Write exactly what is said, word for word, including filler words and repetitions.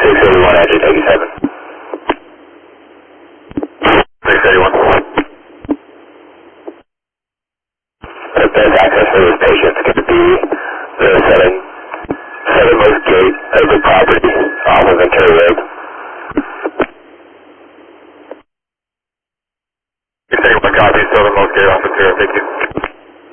six eighty-one, engine eighty-seven. six eighty-one. The best access for this patient is going to be the southern, southernmost gate of the property off of Ventura Road. six eighty-one, copy, southernmost gate off Ventura, thank you.